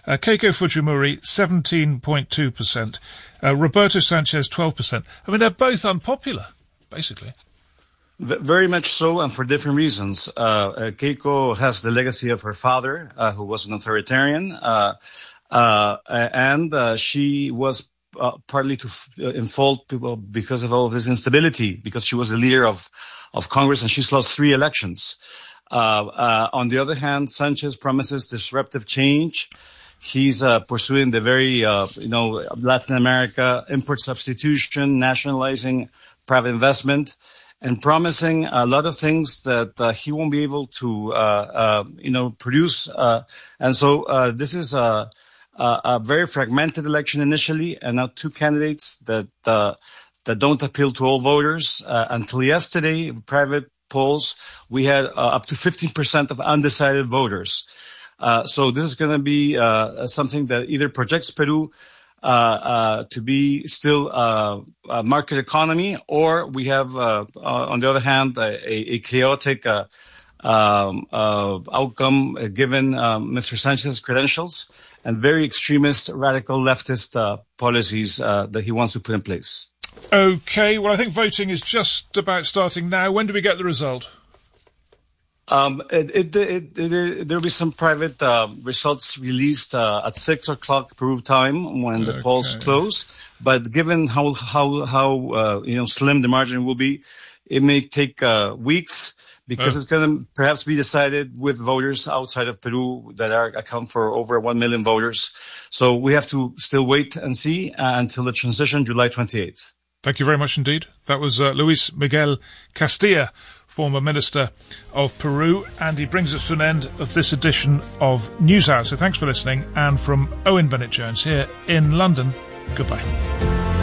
Keiko Fujimori, 17.2%. Roberto Sanchez, 12%. I mean, they're both unpopular, basically. Very much so, and for different reasons. Keiko has the legacy of her father, who was an authoritarian, and she was partly in fault because of all this instability, because she was the leader of Congress and she's lost 3 elections. On the other hand, Sanchez promises disruptive change. He's pursuing the very, Latin America import substitution, nationalizing private investment, and promising a lot of things that he won't be able to, produce. And so this is a very fragmented election initially, and now 2 candidates that don't appeal to all voters. Until yesterday, private polls, we had up to 15% of undecided voters. So this is going to be something that either projects Peru to be still a market economy, or we have, on the other hand, a chaotic outcome given Mr. Sanchez's credentials and very extremist, radical leftist policies that he wants to put in place. Okay, well, I think voting is just about starting now. When do we get the result? There'll be some private results released at 6 o'clock Peru time when the polls close. But given how slim the margin will be, it may take weeks because it's going to perhaps be decided with voters outside of Peru that account for over 1 million voters. So we have to still wait and see until the transition, July 28th. Thank you very much indeed. That was Luis Miguel Castilla, former Minister of Peru, and he brings us to an end of this edition of NewsHour. So thanks for listening, and from Owen Bennett-Jones here in London, goodbye.